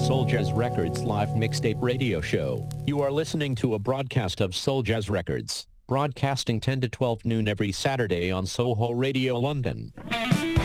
Soul Jazz Records live mixtape radio show. You are listening to a broadcast of Soul Jazz Records, broadcasting 10 to 12 noon every Saturday on Soho Radio London.